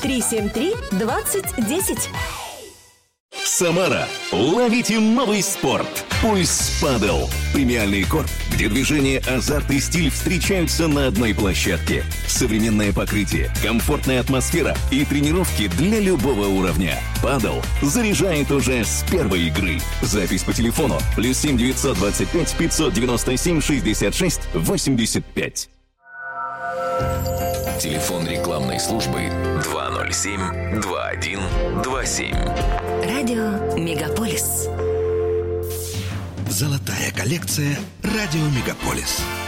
373-2010. Самара. Ловите новый спорт. Пульс Падел. Премиальный корт, где движение, азарт и стиль встречаются на одной площадке. Современное покрытие, комфортная атмосфера и тренировки для любого уровня. Падел заряжает уже с первой игры. Запись по телефону +7 925 597 66 85. Телефон рекламной службы 207-2127. Радио Мегаполис. Золотая коллекция «Радио Мегаполис».